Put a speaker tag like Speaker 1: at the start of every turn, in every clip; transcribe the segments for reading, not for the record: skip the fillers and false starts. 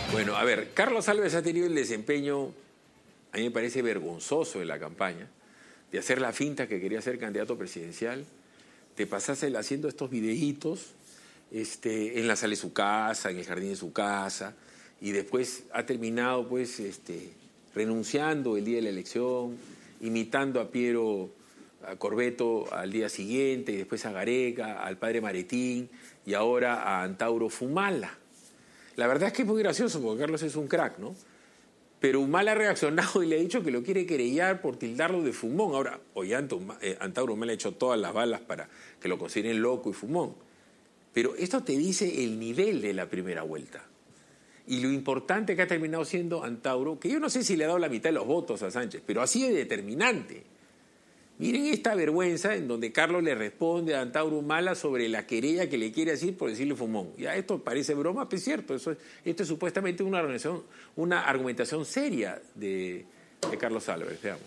Speaker 1: Bueno, a ver, Carlos Alves ha tenido el desempeño, a mí me parece vergonzoso en la campaña, de hacer la finta que quería ser candidato presidencial, de pasarse haciendo estos videitos en la sala de su casa, en el jardín de su casa, y después ha terminado pues renunciando el día de la elección, imitando a Piero a Corbeto al día siguiente, y después a Gareca, al padre Maretín, y ahora a Antauro Fumala. La verdad es que es muy gracioso porque Carlos es un crack, ¿no? Pero Humala ha reaccionado y le ha dicho que lo quiere querellar por tildarlo de fumón. Ahora, Antauro Humala ha hecho todas las balas para que lo consideren loco y fumón. Pero esto te dice el nivel de la primera vuelta. Y lo importante que ha terminado siendo Antauro, que yo no sé si le ha dado la mitad de los votos a Sánchez, pero así es determinante. Miren esta vergüenza en donde Carlos le responde a Antauro Humala sobre la querella que le quiere decir por decirle fumón. Ya esto parece broma, pero es cierto. Esto es supuestamente una argumentación seria de Carlos Álvarez. Veamos.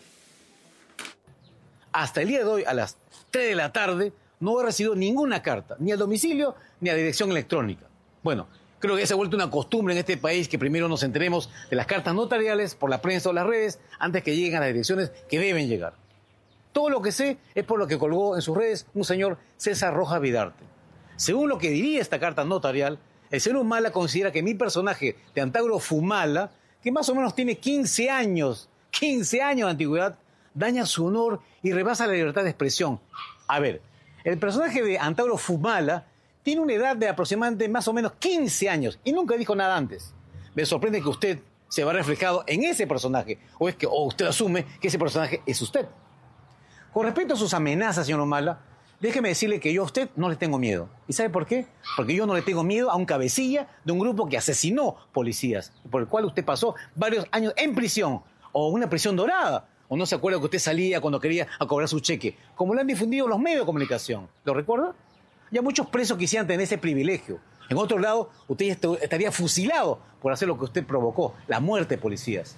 Speaker 2: Hasta el día de hoy, a las 3 de la tarde, no he recibido ninguna carta, ni al domicilio ni a dirección electrónica. Bueno, creo que se ha vuelto una costumbre en este país que primero nos enteremos de las cartas notariales por la prensa o las redes antes que lleguen a las direcciones que deben llegar. Todo lo que sé es por lo que colgó en sus redes un señor César Rojas Vidarte. Según lo que diría esta carta notarial, el señor Humala considera que mi personaje de Antauro Fumala, que más o menos tiene 15 años de antigüedad, daña su honor y rebasa la libertad de expresión. A ver, el personaje de Antauro Fumala tiene una edad de aproximadamente más o menos 15 años y nunca dijo nada antes. Me sorprende que usted se va reflejado en ese personaje, o usted asume que ese personaje es usted. Con respecto a sus amenazas, señor Humala, déjeme decirle que yo a usted no le tengo miedo. ¿Y sabe por qué? Porque yo no le tengo miedo a un cabecilla de un grupo que asesinó policías, por el cual usted pasó varios años en prisión, o una prisión dorada, o no se acuerda que usted salía cuando quería cobrar su cheque, como lo han difundido los medios de comunicación. ¿Lo recuerda? Ya muchos presos quisieran tener ese privilegio. En otro lado, usted estaría fusilado por hacer lo que usted provocó, la muerte de policías.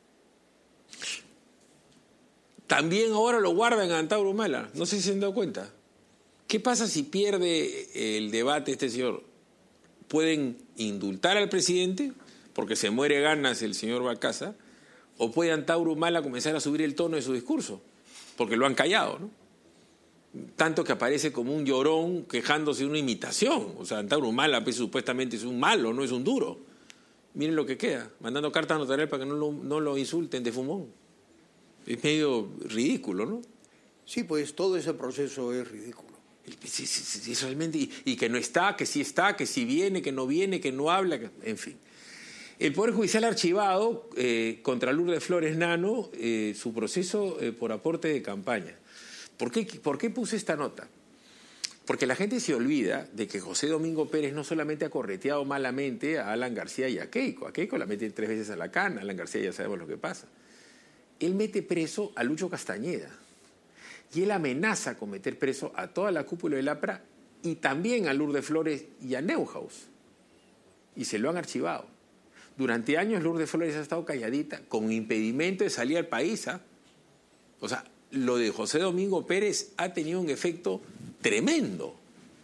Speaker 1: También ahora lo guardan a Antauro Humala. No sé si se han dado cuenta. ¿Qué pasa si pierde el debate este señor? Pueden indultar al presidente, porque se muere ganas el señor Balcázar, o puede Antauro Humala comenzar a subir el tono de su discurso, porque lo han callado, ¿no? Tanto que aparece como un llorón quejándose de una imitación. O sea, Antauro Humala pues, supuestamente es un malo, no es un duro. Miren lo que queda, mandando cartas notariales para que no lo insulten de fumón. Es medio ridículo, ¿no?
Speaker 3: Sí, pues todo ese proceso es ridículo.
Speaker 1: Sí, realmente, y que no está, que sí está, que sí viene, que no viene, que no habla, en fin. El Poder Judicial ha archivado contra Lourdes Flores Nano su proceso por aporte de campaña. ¿Por qué puse esta nota? Porque la gente se olvida de que José Domingo Pérez no solamente ha correteado malamente a Alan García y a Keiko. A Keiko la mete 3 veces a la cana, a Alan García ya sabemos lo que pasa. Él mete preso a Lucho Castañeda y él amenaza con meter preso a toda la cúpula del APRA y también a Lourdes Flores y a Neuhaus. Y se lo han archivado. Durante años Lourdes Flores ha estado calladita con impedimento de salir al país. O sea, lo de José Domingo Pérez ha tenido un efecto tremendo.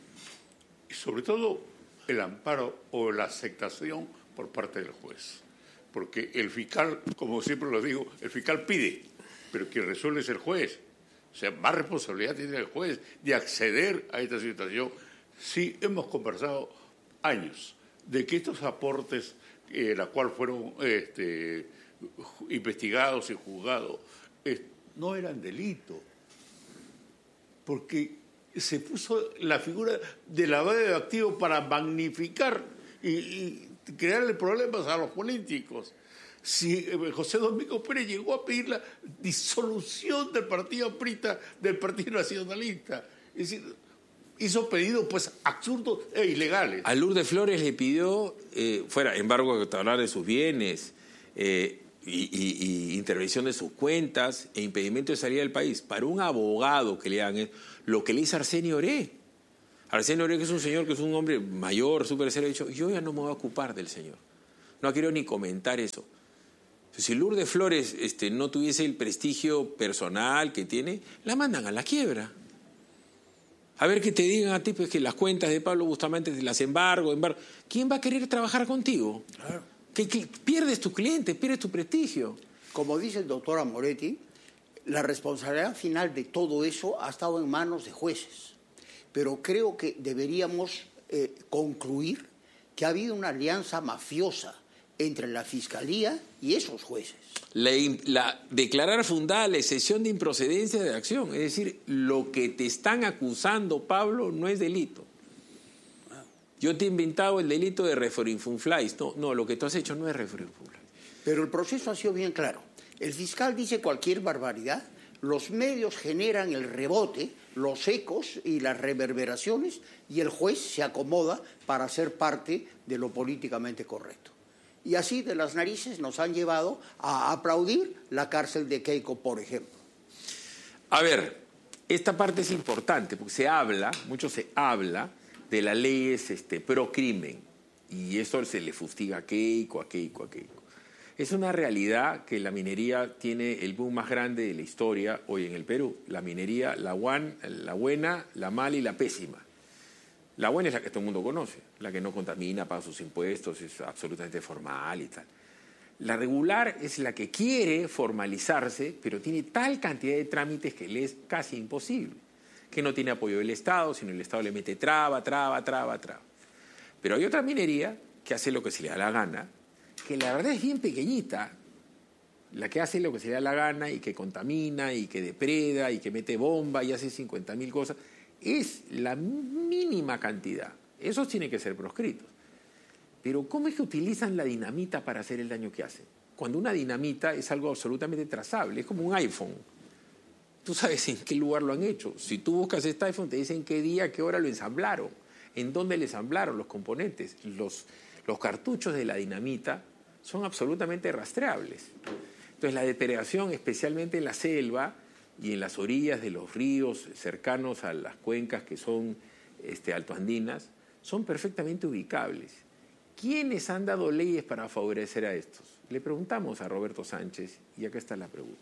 Speaker 4: Y sobre todo el amparo o la aceptación por parte del juez. Porque el fiscal, como siempre lo digo, el fiscal pide, pero quien resuelve es el juez. O sea, más responsabilidad tiene el juez de acceder a esta situación. Sí, hemos conversado años de que estos aportes, la cual fueron investigados y juzgados, no eran delito. Porque se puso la figura de lavado de activos para magnificar y crearle problemas a los políticos. Si José Domingo Pérez llegó a pedir la disolución del partido aprista, del Partido Nacionalista, es decir, hizo pedidos pues absurdos e ilegales.
Speaker 1: A Lourdes Flores le pidió fuera embargo hablar de sus bienes y intervención de sus cuentas e impedimento de salida del país. Para un abogado que le hagan lo que le hizo Arsenio Oré. Arsenio Oré, que es un señor, que es un hombre mayor, súper serio, ha dicho, yo ya no me voy a ocupar del señor. No quiero ni comentar eso. Si Lourdes Flores no tuviese el prestigio personal que tiene, la mandan a la quiebra. A ver que te digan a ti pues, que las cuentas de Pablo Bustamante te las embargo. ¿Quién va a querer trabajar contigo?
Speaker 3: Claro.
Speaker 1: que pierdes tu cliente, pierdes tu prestigio.
Speaker 3: Como dice el doctor Amoretti, la responsabilidad final de todo eso ha estado en manos de jueces. Pero creo que deberíamos concluir que ha habido una alianza mafiosa entre la Fiscalía y esos jueces.
Speaker 1: Declarar fundada la excepción de improcedencia de acción. Es decir, lo que te están acusando, Pablo, no es delito. Yo te he inventado el delito de reforinfunflies. No, lo que tú has hecho no es reforinfunflies.
Speaker 3: Pero el proceso ha sido bien claro. El fiscal dice cualquier barbaridad, los medios generan el rebote, los ecos y las reverberaciones, y el juez se acomoda para ser parte de lo políticamente correcto. Y así de las narices nos han llevado a aplaudir la cárcel de Keiko, por ejemplo.
Speaker 1: A ver, esta parte es importante porque mucho se habla de las leyes pro crimen, y eso se le fustiga a Keiko. Es una realidad que la minería tiene el boom más grande de la historia hoy en el Perú. La minería, la buena, la mala y la pésima. La buena es la que todo el mundo conoce, la que no contamina, paga sus impuestos, es absolutamente formal y tal. La regular es la que quiere formalizarse, pero tiene tal cantidad de trámites que le es casi imposible, que no tiene apoyo del Estado, sino el Estado le mete traba. Pero hay otra minería que hace lo que se le da la gana, que la verdad es bien pequeñita, la que hace lo que se le da la gana y que contamina y que depreda y que mete bomba y hace 50.000 cosas, es la mínima cantidad. Esos tienen que ser proscritos. Pero ¿cómo es que utilizan la dinamita para hacer el daño que hacen? Cuando una dinamita es algo absolutamente trazable, es como un iPhone. Tú sabes en qué lugar lo han hecho. Si tú buscas este iPhone, te dicen qué día, qué hora lo ensamblaron, en dónde le ensamblaron los componentes. Los cartuchos de la dinamita son absolutamente rastreables. Entonces la depredación, especialmente en la selva y en las orillas de los ríos cercanos a las cuencas que son altoandinas, son perfectamente ubicables. ¿Quiénes han dado leyes para favorecer a estos? Le preguntamos a Roberto Sánchez y acá está la pregunta.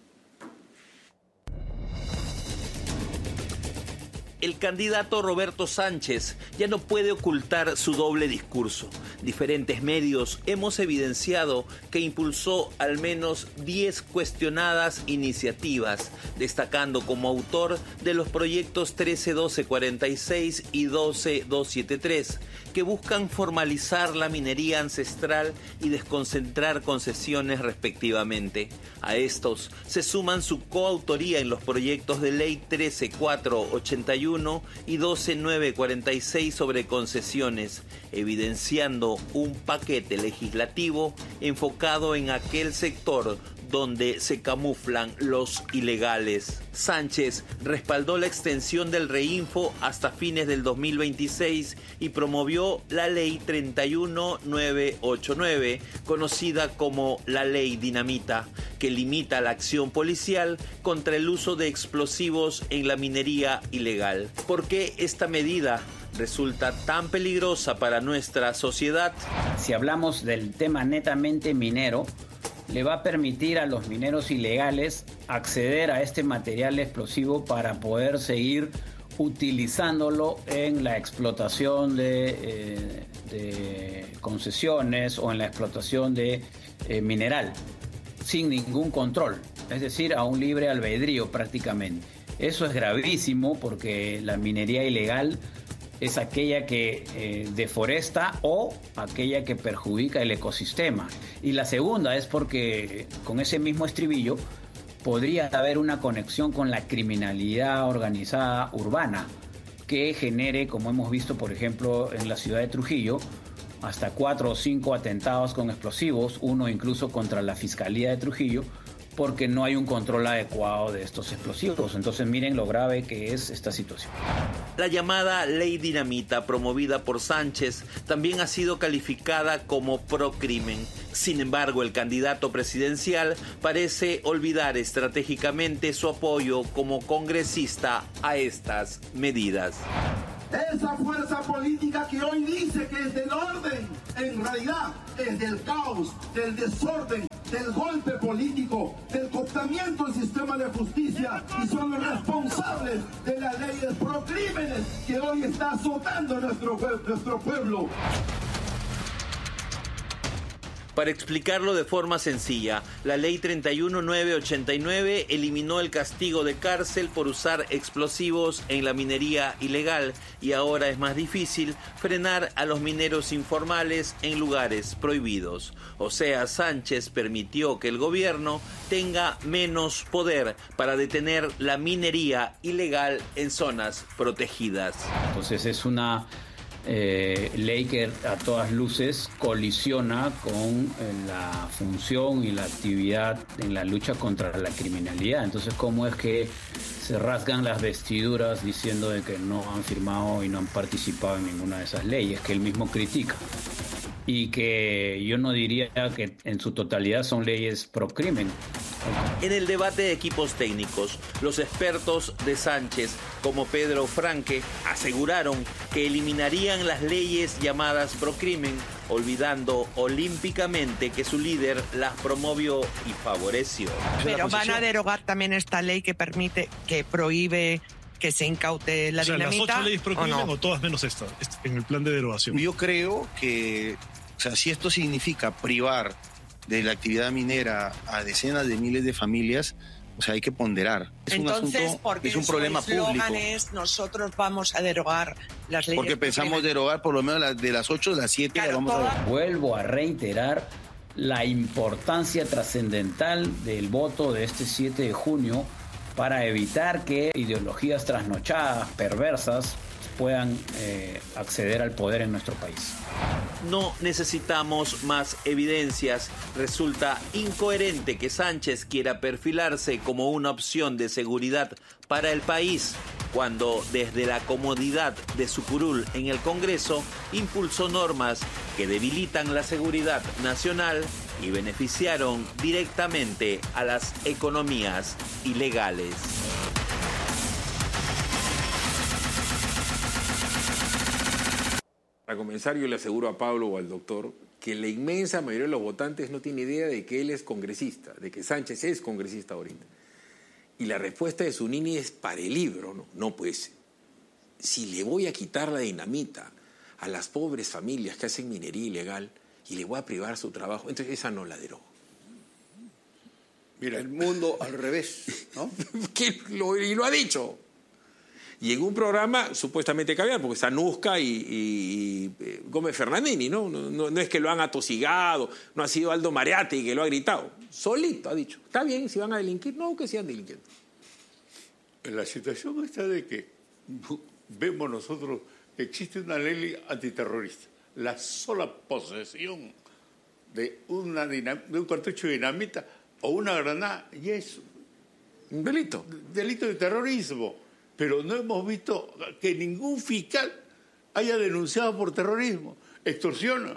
Speaker 5: El candidato Roberto Sánchez ya no puede ocultar su doble discurso. Diferentes medios hemos evidenciado que impulsó al menos 10 cuestionadas iniciativas, destacando como autor de los proyectos 13-1246 y 12-273, que buscan formalizar la minería ancestral y desconcentrar concesiones respectivamente. A estos se suman su coautoría en los proyectos de ley 13-481 y 12-946 sobre concesiones, evidenciando un paquete legislativo enfocado en aquel sector donde se camuflan los ilegales. Sánchez respaldó la extensión del Reinfo hasta fines del 2026 y promovió la Ley 31989, conocida como la Ley Dinamita, que limita la acción policial contra el uso de explosivos en la minería ilegal. ¿Por qué esta medida resulta tan peligrosa para nuestra sociedad?
Speaker 6: Si hablamos del tema netamente minero, le va a permitir a los mineros ilegales acceder a este material explosivo para poder seguir utilizándolo en la explotación de concesiones o en la explotación de mineral, sin ningún control, es decir, a un libre albedrío prácticamente. Eso es gravísimo porque la minería ilegal es aquella que deforesta o aquella que perjudica el ecosistema. Y la segunda es porque con ese mismo estribillo podría haber una conexión con la criminalidad organizada urbana que genere, como hemos visto por ejemplo en la ciudad de Trujillo, hasta 4 o 5 atentados con explosivos, uno incluso contra la Fiscalía de Trujillo, porque no hay un control adecuado de estos explosivos. Entonces miren lo grave que es esta situación.
Speaker 5: La llamada Ley Dinamita, promovida por Sánchez, también ha sido calificada como procrimen. Sin embargo, el candidato presidencial parece olvidar estratégicamente su apoyo como congresista a estas medidas.
Speaker 7: Esa fuerza política que hoy dice que es del orden, en realidad es del caos, del desorden, del golpe político, del cooptamiento del sistema de justicia, y son los responsables de las leyes procrímenes que hoy está azotando nuestro pueblo.
Speaker 5: Para explicarlo de forma sencilla, la Ley 31989 eliminó el castigo de cárcel por usar explosivos en la minería ilegal y ahora es más difícil frenar a los mineros informales en lugares prohibidos. O sea, Sánchez permitió que el gobierno tenga menos poder para detener la minería ilegal en zonas protegidas.
Speaker 6: Entonces es una ley que a todas luces colisiona con la función y la actividad en la lucha contra la criminalidad. Entonces, ¿cómo es que se rasgan las vestiduras diciendo de que no han firmado y no han participado en ninguna de esas leyes que él mismo critica? Y que yo no diría que en su totalidad son leyes pro crimen.
Speaker 5: En el debate de equipos técnicos, los expertos de Sánchez, como Pedro Franque, aseguraron que eliminarían las leyes llamadas procrimen, olvidando olímpicamente que su líder las promovió y favoreció.
Speaker 8: Pero van a derogar también esta ley que prohíbe que se incaute la dinamita.
Speaker 9: ¿Las 8 leyes procrimen
Speaker 8: o no?
Speaker 9: o todas menos esta, en el plan de derogación?
Speaker 10: Yo creo que, si esto significa privar de la actividad minera a decenas de miles de familias, hay que ponderar.
Speaker 8: Entonces, porque
Speaker 10: es un problema público.
Speaker 8: Nosotros vamos a derogar las leyes.
Speaker 10: Porque pensamos derogar por lo menos de las 8 a las 7.
Speaker 8: Claro,
Speaker 10: vamos a...
Speaker 6: Vuelvo a reiterar la importancia trascendental del voto de este 7 de junio para evitar que ideologías trasnochadas, perversas, puedan acceder al poder en nuestro país.
Speaker 5: No necesitamos más evidencias. Resulta incoherente que Sánchez quiera perfilarse como una opción de seguridad para el país, cuando desde la comodidad de su curul en el Congreso impulsó normas que debilitan la seguridad nacional y beneficiaron directamente a las economías ilegales.
Speaker 1: Para comenzar, yo le aseguro a Pablo o al doctor que la inmensa mayoría de los votantes no tiene idea de que él es congresista, de que Sánchez es congresista ahorita. Y la respuesta de Zunini es para el libro, ¿no? No, pues, si le voy a quitar la dinamita a las pobres familias que hacen minería ilegal y le voy a privar su trabajo, entonces esa no la derogo.
Speaker 3: Mira, el mundo al revés, ¿no?
Speaker 1: Y lo ha dicho. Y en un programa supuestamente caviar, porque está Nusca y Gómez Fernandini, ¿no? No es que lo han atosigado, no ha sido Aldo Mariatti que lo ha gritado. Solito ha dicho, está bien, si van a delinquir, no, que sigan delinquiendo.
Speaker 4: La situación está de que vemos nosotros que existe una ley antiterrorista. La sola posesión de un cartucho de dinamita o una granada ya es
Speaker 1: un delito.
Speaker 4: Delito de terrorismo. Pero no hemos visto que ningún fiscal haya denunciado por terrorismo, extorsión,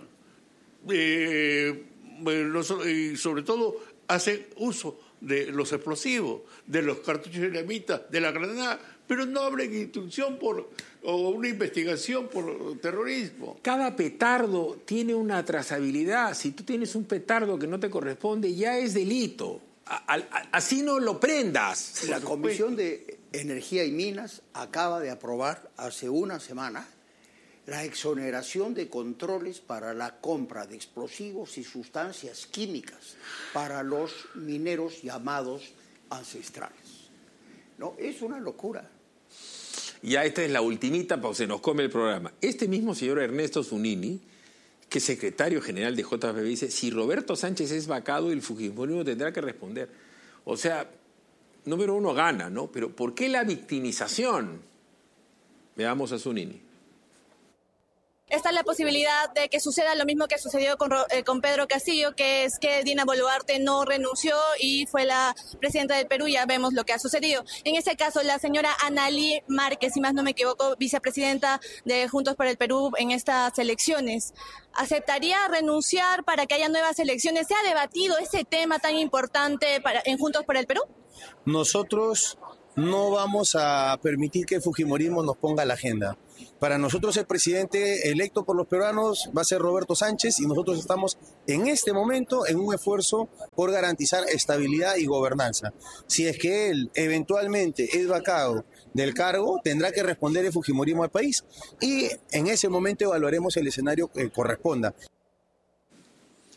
Speaker 4: y sobre todo hacen uso de los explosivos, de los cartuchos de dinamita, de la granada, pero no abren instrucción o una investigación por terrorismo.
Speaker 1: Cada petardo tiene una trazabilidad. Si tú tienes un petardo que no te corresponde, ya es delito. Así no lo prendas.
Speaker 3: La Comisión de Energía y Minas acaba de aprobar hace una semana la exoneración de controles para la compra de explosivos y sustancias químicas para los mineros llamados ancestrales. No, es una locura.
Speaker 1: Ya esta es la ultimita, pues se nos come el programa. Este mismo señor Ernesto Zunini, que es secretario general de JPB, dice, si Roberto Sánchez es vacado, el fujimorismo tendrá que responder. O sea, número uno gana, ¿no? Pero ¿por qué la victimización? Veamos a Zunini.
Speaker 11: Está la posibilidad de que suceda lo mismo que sucedió con Pedro Castillo, que es que Dina Boluarte no renunció y fue la presidenta del Perú. Ya vemos lo que ha sucedido. En este caso, la señora Analí Márquez, si más no me equivoco, vicepresidenta de Juntos por el Perú en estas elecciones, ¿aceptaría renunciar para que haya nuevas elecciones? ¿Se ha debatido ese tema tan importante en Juntos por el Perú?
Speaker 10: Nosotros no vamos a permitir que el fujimorismo nos ponga la agenda. Para nosotros el presidente electo por los peruanos va a ser Roberto Sánchez y nosotros estamos en este momento en un esfuerzo por garantizar estabilidad y gobernanza. Si es que él eventualmente es vacado del cargo, tendrá que responder el fujimorismo al país y en ese momento evaluaremos el escenario que corresponda.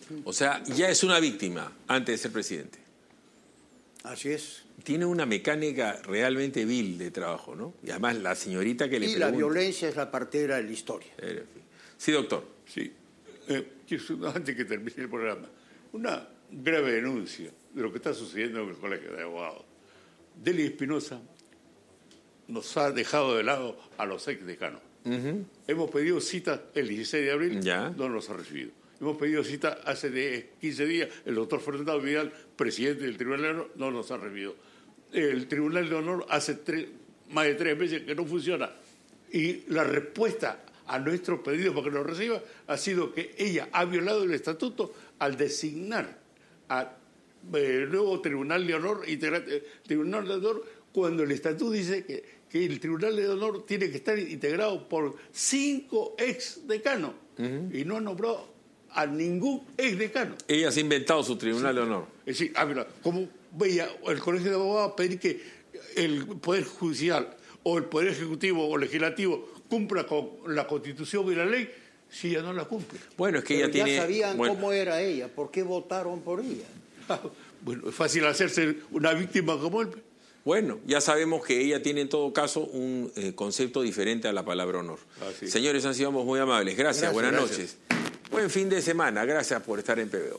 Speaker 1: O sea, ya es una víctima antes de ser presidente.
Speaker 3: Así es.
Speaker 1: Tiene una mecánica realmente vil de trabajo, ¿no? Y además la señorita que le pregunta...
Speaker 3: Y la violencia es la partera de la historia.
Speaker 1: Sí, doctor.
Speaker 4: Sí. Antes que termine el programa, una breve denuncia de lo que está sucediendo en el Colegio de Abogados. Deli Espinosa nos ha dejado de lado a los exdecanos. Hemos pedido cita el 16 de abril, no nos ha recibido. Hemos pedido cita hace 15 días, el doctor Fernando Vidal, presidente del Tribunal de Honor, no nos ha recibido. El Tribunal de Honor hace más de 3 meses que no funciona. Y la respuesta a nuestro pedido para que nos reciba ha sido que ella ha violado el estatuto al designar al nuevo Tribunal de Honor, Tribunal de Honor, cuando el estatuto dice que el Tribunal de Honor tiene que estar integrado por 5 exdecanos y no ha nombrado a ningún exdecano.
Speaker 1: Ella se ha inventado su Tribunal de Honor.
Speaker 4: Es decir, como veía el Colegio de Abogados pedir que el Poder Judicial o el Poder Ejecutivo o Legislativo cumpla con la Constitución y la ley, si ella no la cumple.
Speaker 1: Bueno, es que ella tiene...
Speaker 3: Ya sabían cómo era ella, ¿por qué votaron por ella?
Speaker 4: Bueno, es fácil hacerse una víctima como él.
Speaker 1: Bueno, ya sabemos que ella tiene en todo caso un concepto diferente a la palabra honor. Señores, han sido muy amables. Gracias, buenas noches. Buen fin de semana. Gracias por estar en PBO.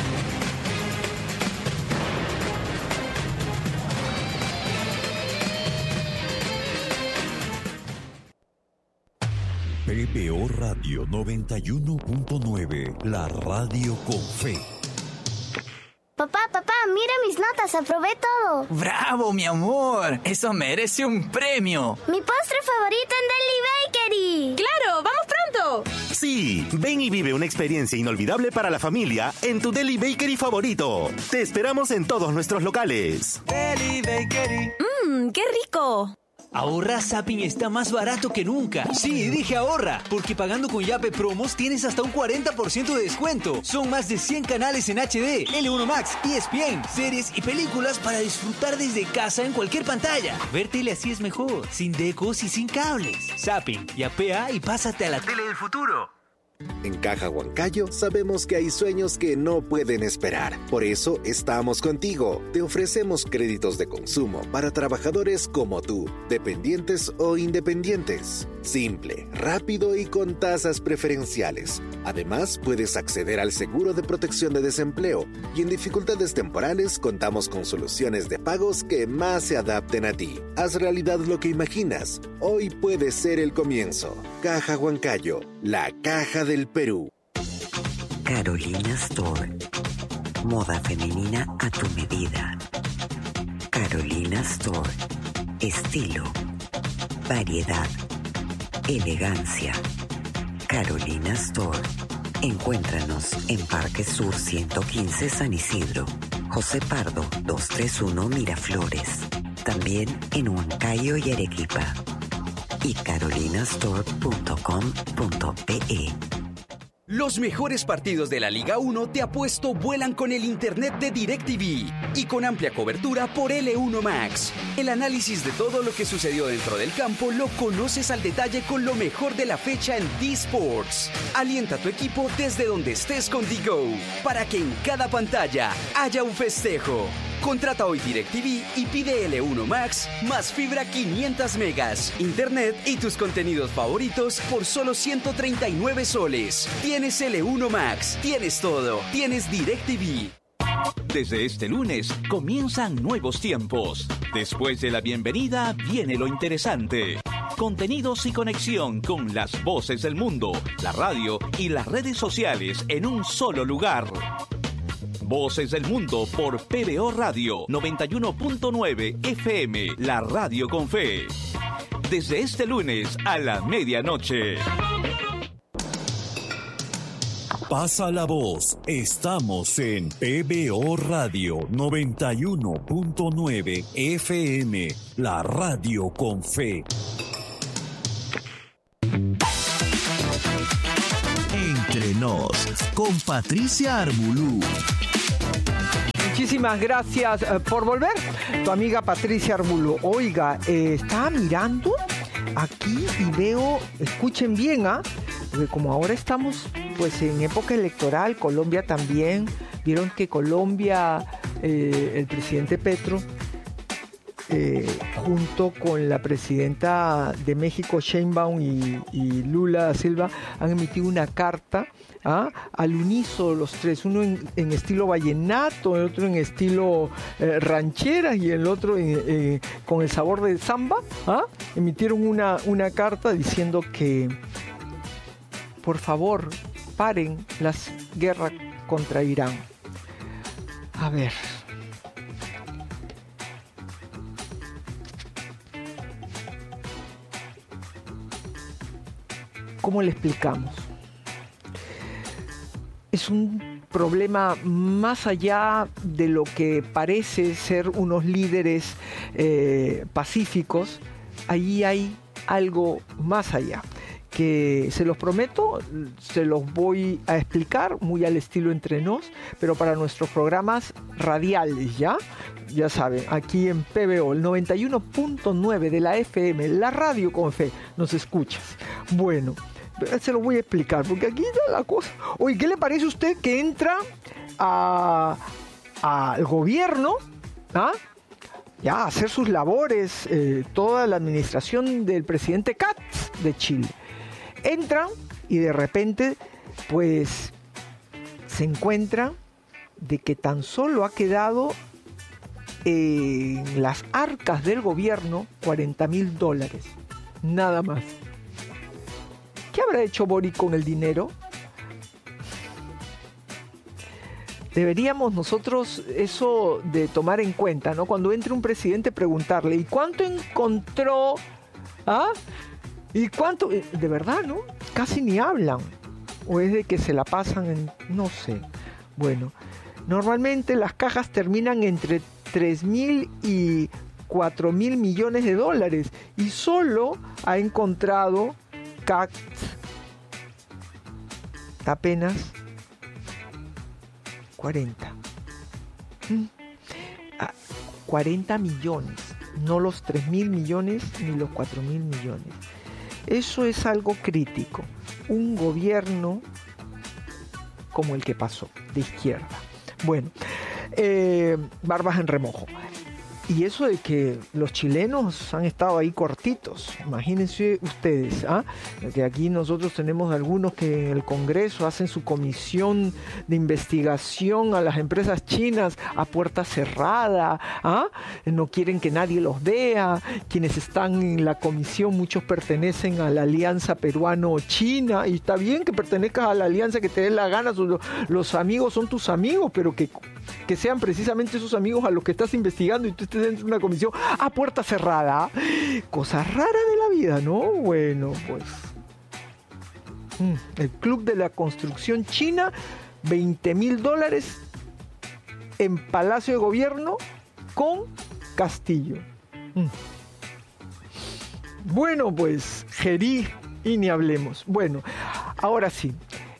Speaker 12: PBO Radio 91.9, la radio con fe.
Speaker 13: Papá, mira mis notas, aprobé todo.
Speaker 14: ¡Bravo, mi amor! ¡Eso merece un premio!
Speaker 13: ¡Mi postre favorito en Deli Bakery!
Speaker 14: ¡Claro! ¡Vamos pronto!
Speaker 15: Sí, ven y vive una experiencia inolvidable para la familia en tu Deli Bakery favorito. Te esperamos en todos nuestros locales.
Speaker 14: Deli Bakery.
Speaker 16: ¡Qué rico!
Speaker 17: Ahorra Zapping está más barato que nunca. Sí, dije ahorra, porque pagando con Yape Promos tienes hasta un 40% de descuento. Son más de 100 canales en HD, L1 Max, ESPN, series y películas para disfrutar desde casa en cualquier pantalla. Ver tele así es mejor, sin decos y sin cables. Zapping, yapea y pásate a la tele del futuro.
Speaker 18: En Caja Huancayo sabemos que hay sueños que no pueden esperar. Por eso estamos contigo. Te ofrecemos créditos de consumo para trabajadores como tú, dependientes o independientes. Simple, rápido y con tasas preferenciales. Además, puedes acceder al seguro de protección de desempleo y en dificultades temporales contamos con soluciones de pagos que más se adapten a ti. Haz realidad lo que imaginas. Hoy puede ser el comienzo. Caja Huancayo, la caja del Perú.
Speaker 19: Carolina Store. Moda femenina a tu medida. Carolina Store. Estilo. Variedad. Elegancia. Carolina Store. Encuéntranos en Parque Sur 115 San Isidro. José Pardo 231 Miraflores. También en Huancayo y Arequipa. Y carolinastore.com.pe.
Speaker 20: Los mejores partidos de la Liga 1 te apuesto vuelan con el internet de DirecTV y con amplia cobertura por L1 Max. El análisis de todo lo que sucedió dentro del campo lo conoces al detalle con lo mejor de la fecha en D-Sports. Alienta a tu equipo desde donde estés con D-Go para que en cada pantalla haya un festejo. Contrata hoy DirecTV y pide L1 Max más fibra 500 megas, internet y tus contenidos favoritos por solo 139 soles. Tienes L1 Max, tienes todo, tienes DirecTV.
Speaker 21: Desde este lunes comienzan nuevos tiempos. Después de la bienvenida viene lo interesante. Contenidos y conexión con las voces del mundo, la radio y las redes sociales en un solo lugar. Voces del Mundo por PBO Radio 91.9 FM, la radio con fe. Desde este lunes a la medianoche.
Speaker 12: Pasa la voz. Estamos en PBO Radio 91.9 FM, la radio con fe. Entre nos, con Patricia Armbulú.
Speaker 22: Muchísimas gracias por volver. Tu amiga Patricia Armbulú. Oiga, estaba mirando aquí y veo, escuchen bien, Porque como ahora estamos pues en época electoral, Colombia también, vieron que Colombia, el presidente Petro, junto con la presidenta de México, Sheinbaum, y Lula Silva, han emitido una carta al unísono los tres, uno en estilo vallenato, el otro en estilo ranchera y el otro con el sabor de samba. Emitieron una carta diciendo que por favor paren las guerras contra Irán. A ver. ¿Cómo le explicamos? Es un problema más allá de lo que parece ser unos líderes pacíficos. Ahí hay algo más allá, que se los prometo, se los voy a explicar muy al estilo Entre Nos, pero para nuestros programas radiales, ya saben, aquí en PBO, el 91.9 de la FM, la radio con fe, nos escuchas. Bueno, se lo voy a explicar, porque aquí está la cosa. Oye, ¿qué le parece a usted que entra al gobierno, ya a hacer sus labores, toda la administración del presidente Katz de Chile? Entran y de repente, pues, se encuentran de que tan solo ha quedado en las arcas del gobierno $40,000, nada más. ¿Qué habrá hecho Boric con el dinero? Deberíamos nosotros eso de tomar en cuenta, ¿no? Cuando entre un presidente, preguntarle, ¿y cuánto encontró? ¿Y cuánto? De verdad, ¿no? Casi ni hablan. O es de que se la pasan en... no sé. Bueno, normalmente las cajas terminan entre 3.000 y 4.000 millones de dólares. Y solo ha encontrado Katz apenas 40. 40 millones. No los 3.000 millones ni los 4.000 millones. Eso es algo crítico. Un gobierno como el que pasó, de izquierda. Bueno, barbas en remojo. Y eso de que los chilenos han estado ahí cortitos, imagínense ustedes, que aquí nosotros tenemos algunos que en el Congreso hacen su comisión de investigación a las empresas chinas a puerta cerrada, no quieren que nadie los vea. Quienes están en la comisión, muchos pertenecen a la Alianza Peruano-China, y está bien que pertenezcas a la alianza que te dé la gana, los amigos son tus amigos, pero que sean precisamente esos amigos a los que estás investigando y tú estés dentro de una comisión a puerta cerrada. Cosas raras de la vida, ¿no? Bueno, pues el Club de la Construcción China, $20,000 en Palacio de Gobierno con Castillo. Bueno, pues Gerí y ni hablemos. Bueno, ahora sí,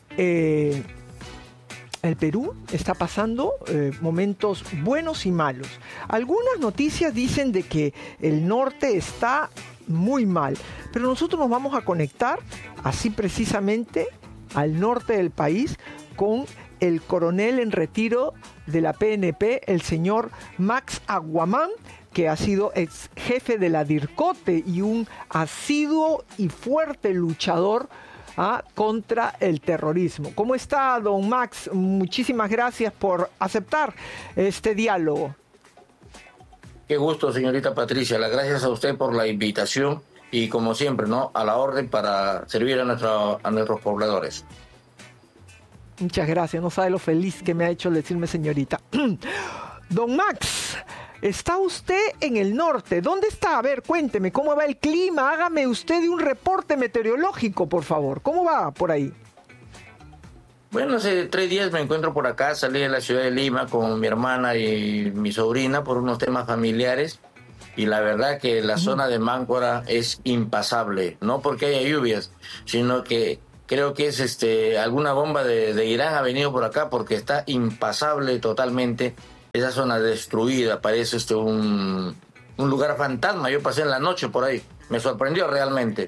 Speaker 22: el Perú está pasando momentos buenos y malos. Algunas noticias dicen de que el norte está muy mal, pero nosotros nos vamos a conectar así precisamente al norte del país con el coronel en retiro de la PNP, el señor Max Aguamán, que ha sido ex jefe de la DIRCOTE y un asiduo y fuerte luchador contra el terrorismo. ¿Cómo está, don Max? Muchísimas gracias por aceptar este diálogo.
Speaker 2: Qué gusto, señorita Patricia. Las gracias a usted por la invitación y, como siempre, ¿no?, a la orden para servir a nuestros pobladores.
Speaker 22: Muchas gracias. No sabe lo feliz que me ha hecho decirme señorita. Don Max, está usted en el norte. ¿Dónde está? A ver, cuénteme, ¿cómo va el clima? Hágame usted un reporte meteorológico, por favor. ¿Cómo va por ahí?
Speaker 2: Bueno, hace 3 días me encuentro por acá. Salí de la ciudad de Lima con mi hermana y mi sobrina por unos temas familiares. Y la verdad que la zona de Máncora es impasable. No porque haya lluvias, sino que creo que es alguna bomba de Irán ha venido por acá, porque está impasable totalmente. Esa zona destruida, parece un lugar fantasma. Yo pasé en la noche por ahí, me sorprendió realmente.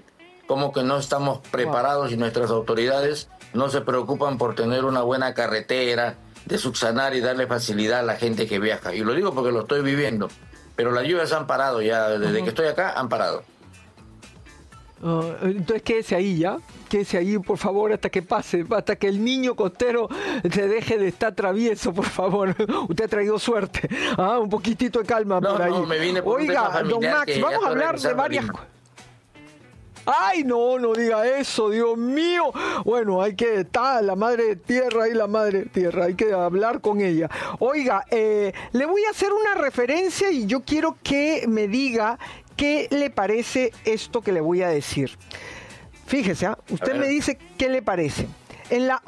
Speaker 2: ¿Cómo que no estamos preparados y nuestras autoridades no se preocupan por tener una buena carretera, de subsanar y darle facilidad a la gente que viaja? Y lo digo porque lo estoy viviendo. Pero las lluvias han parado ya, desde que estoy acá han parado.
Speaker 22: Entonces quédese ahí ya, quédese ahí por favor hasta que pase, hasta que el niño costero se deje de estar travieso, por favor. Usted ha traído suerte, un poquitito de calma por ahí.
Speaker 2: No, me vine por
Speaker 22: Oiga, don Max, vamos a hablar de varias cosas. Ay, no diga eso, Dios mío. Bueno, hay que estar la madre tierra y la madre tierra, hay que hablar con ella. Oiga, le voy a hacer una referencia y yo quiero que me diga qué le parece esto que le voy a decir. Fíjese, usted me dice qué le parece. En la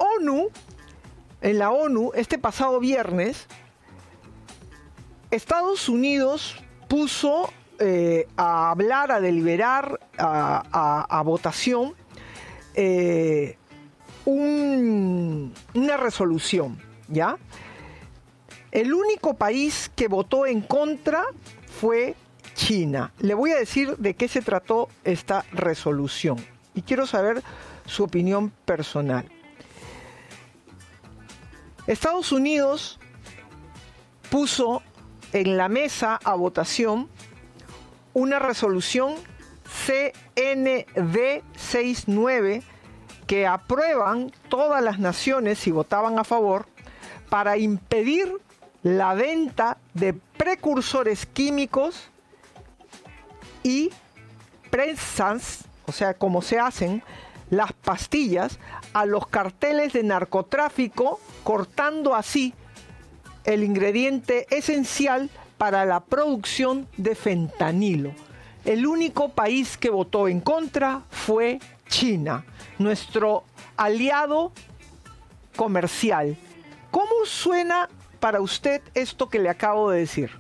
Speaker 22: ONU, este pasado viernes, Estados Unidos puso a hablar, a deliberar, a votación, una resolución, ¿ya? El único país que votó en contra fue China. Le voy a decir de qué se trató esta resolución y quiero saber su opinión personal. Estados Unidos puso en la mesa a votación una resolución CND 69 que aprueban todas las naciones, si votaban a favor, para impedir la venta de precursores químicos y prensas, o sea, como se hacen las pastillas, a los carteles de narcotráfico, cortando así el ingrediente esencial para la producción de fentanilo. El único país que votó en contra fue China, nuestro aliado comercial. ¿Cómo suena para usted esto que le acabo de decir?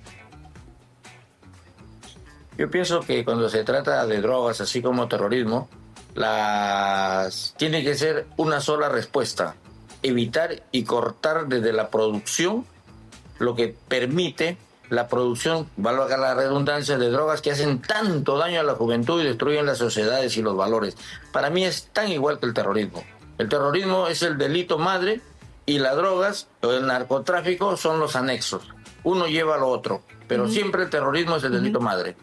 Speaker 2: Yo pienso que cuando se trata de drogas, así como terrorismo, tiene que ser una sola respuesta: evitar y cortar desde la producción lo que permite la producción, valga la redundancia, de drogas que hacen tanto daño a la juventud y destruyen las sociedades y los valores. Para mí es tan igual que el terrorismo. El terrorismo es el delito madre y las drogas o el narcotráfico son los anexos. Uno lleva a lo otro, pero siempre el terrorismo es el delito madre.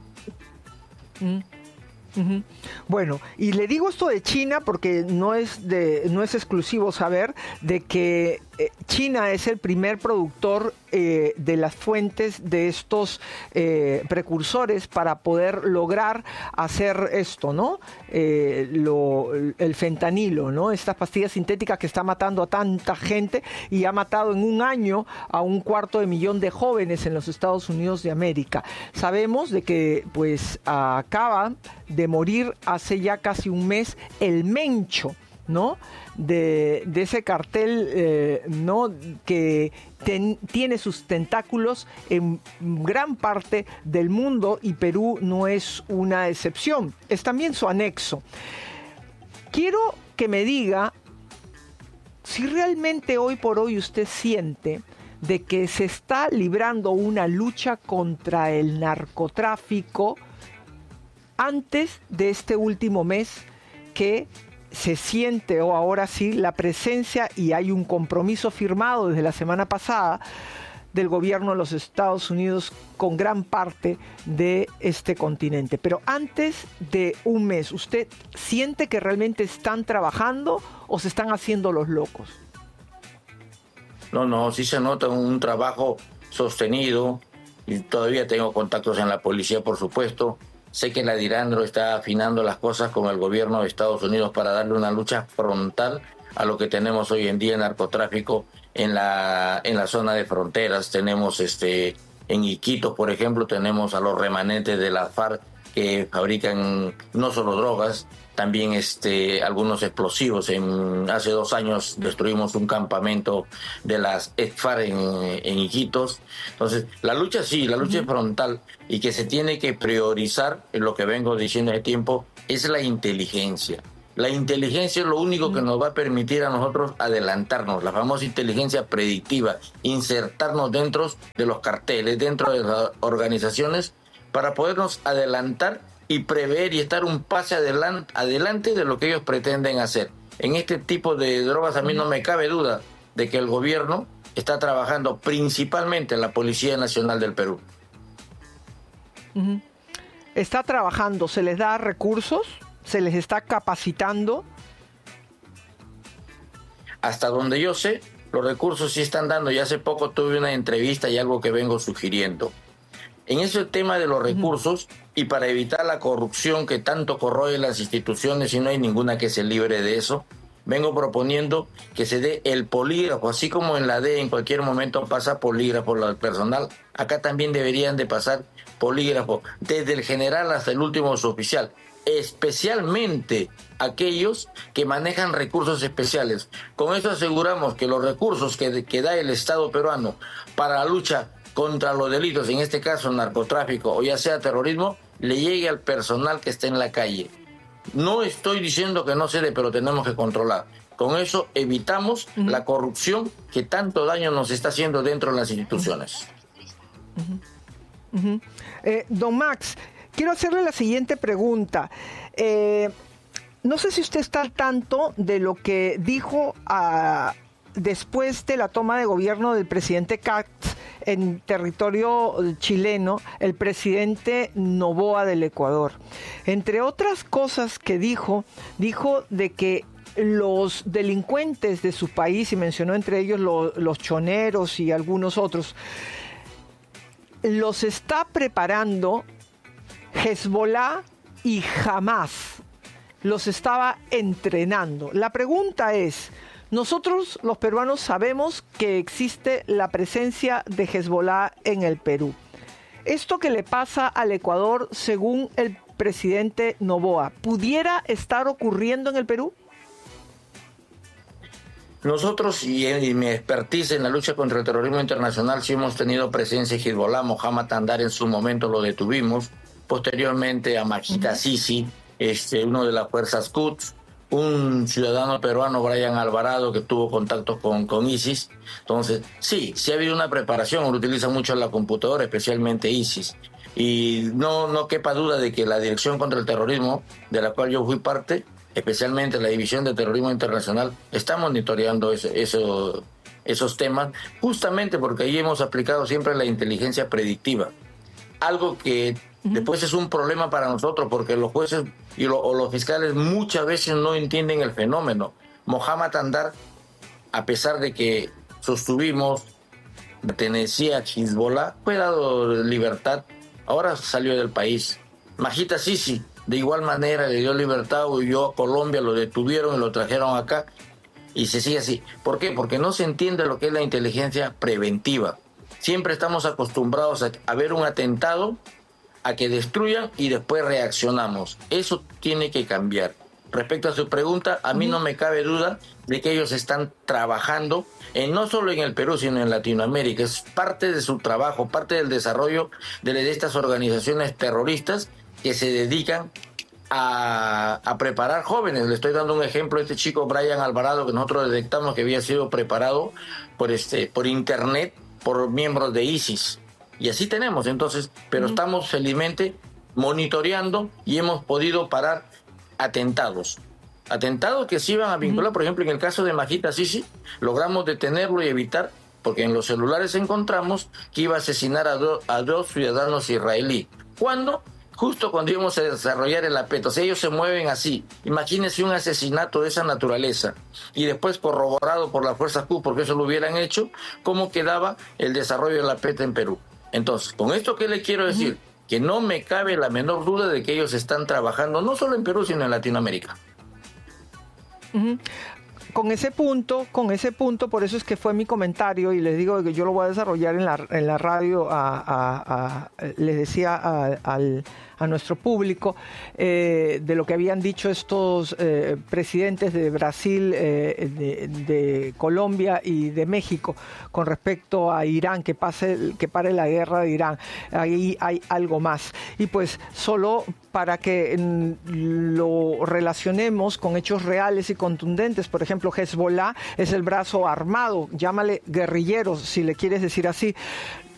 Speaker 22: Bueno, y le digo esto de China porque no es exclusivo saber de que China es el primer productor de las fuentes de estos precursores para poder lograr hacer esto, ¿no? El fentanilo, ¿no? Estas pastillas sintéticas que está matando a tanta gente y ha matado en un año a 250,000 de jóvenes en los Estados Unidos de América. Sabemos de que pues acaba de morir hace ya casi un mes el Mencho, ¿no? De ese cartel, ¿no? Que tiene sus tentáculos en gran parte del mundo y Perú no es una excepción. Es también su anexo. Quiero que me diga si realmente hoy por hoy usted siente de que se está librando una lucha contra el narcotráfico antes de este último mes, que se siente, o ahora sí, la presencia y hay un compromiso firmado desde la semana pasada del gobierno de los Estados Unidos con gran parte de este continente. Pero antes de un mes, ¿usted siente que realmente están trabajando o se están haciendo los locos?
Speaker 2: No, sí se nota un trabajo sostenido y todavía tengo contactos en la policía, por supuesto. Sé que la DIRANDRO está afinando las cosas con el gobierno de Estados Unidos para darle una lucha frontal a lo que tenemos hoy en día en narcotráfico en la zona de fronteras. Tenemos en Iquitos, por ejemplo, tenemos a los remanentes de la FARC que fabrican no solo drogas, también algunos explosivos. Hace 2 años destruimos un campamento de las FARC en Iquitos. Entonces, la lucha es frontal, y que se tiene que priorizar, en lo que vengo diciendo de tiempo, es la inteligencia. La inteligencia es lo único que nos va a permitir a nosotros adelantarnos, la famosa inteligencia predictiva, insertarnos dentro de los carteles, dentro de las organizaciones, para podernos adelantar y prever y estar un pase adelante de lo que ellos pretenden hacer. En este tipo de drogas a mí no me cabe duda de que el gobierno está trabajando principalmente en la Policía Nacional del Perú.
Speaker 22: Está trabajando, se les da recursos, se les está capacitando.
Speaker 2: Hasta donde yo sé, los recursos sí están dando. Y hace poco tuve una entrevista y algo que vengo sugiriendo. En ese tema de los recursos, y para evitar la corrupción que tanto corroe las instituciones y no hay ninguna que se libre de eso, vengo proponiendo que se dé el polígrafo, así como en la D en cualquier momento pasa polígrafo al personal, acá también deberían de pasar polígrafo, desde el general hasta el último suboficial, especialmente aquellos que manejan recursos especiales. Con esto aseguramos que los recursos que da el Estado peruano para la lucha contra los delitos, en este caso narcotráfico o ya sea terrorismo, le llegue al personal que está en la calle. No estoy diciendo que no se dé, pero tenemos que controlar. Con eso evitamos la corrupción que tanto daño nos está haciendo dentro de las instituciones.
Speaker 22: Don Max, quiero hacerle la siguiente pregunta. No sé si usted está al tanto de lo que dijo después de la toma de gobierno del presidente Katz en territorio chileno, el presidente Noboa del Ecuador. Entre otras cosas que dijo de que los delincuentes de su país, y mencionó entre ellos los choneros y algunos otros, los está preparando Hezbollah y Hamas. Los estaba entrenando. La pregunta es, nosotros los peruanos sabemos que existe la presencia de Hezbollah en el Perú. ¿Esto que le pasa al Ecuador, según el presidente Noboa, pudiera estar ocurriendo en el Perú?
Speaker 2: Nosotros, y mi expertise en la lucha contra el terrorismo internacional, sí hemos tenido presencia en Hezbollah. Mohamed Tandar en su momento lo detuvimos. Posteriormente a Majid Sisi, uno de las fuerzas Quds, un ciudadano peruano, Brian Alvarado, que tuvo contactos con ISIS. Entonces, sí ha habido una preparación, lo utiliza mucho la computadora, especialmente ISIS. Y no quepa duda de que la Dirección contra el Terrorismo, de la cual yo fui parte, especialmente la División de Terrorismo Internacional, está monitoreando esos temas, justamente porque ahí hemos aplicado siempre la inteligencia predictiva. Algo que después es un problema para nosotros porque los jueces o los fiscales muchas veces no entienden el fenómeno. Mohamed Tandar, a pesar de que sostuvimos, pertenecía a Hezbollah, fue dado libertad, ahora salió del país. Majid Sisi, de igual manera, le dio libertad, huyó a Colombia, lo detuvieron y lo trajeron acá, y se sigue así. ¿Por qué? Porque no se entiende lo que es la inteligencia preventiva. Siempre estamos acostumbrados a ver un atentado, a que destruyan y después reaccionamos. Eso tiene que cambiar. Respecto a su pregunta, a mí no me cabe duda de que ellos están trabajando, no solo en el Perú, sino en Latinoamérica. Es parte de su trabajo, parte del desarrollo de estas organizaciones terroristas que se dedican a preparar jóvenes. Le estoy dando un ejemplo a este chico Brian Alvarado, que nosotros detectamos que había sido preparado por internet por miembros de ISIS. Y así tenemos, entonces, pero estamos felizmente monitoreando y hemos podido parar atentados que se iban a vincular. Por ejemplo, en el caso de Majid Sisi, logramos detenerlo y evitar, porque en los celulares encontramos que iba a asesinar a dos ciudadanos israelíes. ¿Cuándo? Justo cuando íbamos a desarrollar el APET. O sea, ellos se mueven así. Imagínense un asesinato de esa naturaleza y después corroborado por las fuerzas Q, porque eso lo hubieran hecho, ¿cómo quedaba el desarrollo del APET en Perú? Entonces, con esto, ¿qué le quiero decir? Que no me cabe la menor duda de que ellos están trabajando no solo en Perú, sino en Latinoamérica.
Speaker 22: Con ese punto, por eso es que fue mi comentario, y les digo que yo lo voy a desarrollar en la radio, les decía a nuestro público, de lo que habían dicho estos presidentes de Brasil, de Colombia y de México con respecto a Irán, que pare la guerra de Irán. Ahí hay algo más. Y pues solo para que lo relacionemos con hechos reales y contundentes. Por ejemplo, Hezbollah es el brazo armado, llámale guerrilleros si le quieres decir así,